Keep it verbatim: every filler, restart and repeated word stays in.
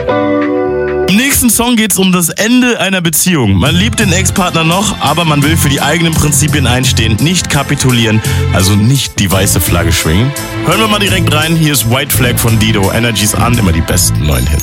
Im nächsten Song geht es um das Ende einer Beziehung. Man liebt den Ex-Partner noch, aber man will für die eigenen Prinzipien einstehen, nicht kapitulieren, also nicht die weiße Flagge schwingen. Hören wir mal direkt rein, hier ist White Flag von Dido, Energies an, immer die besten neuen Hits.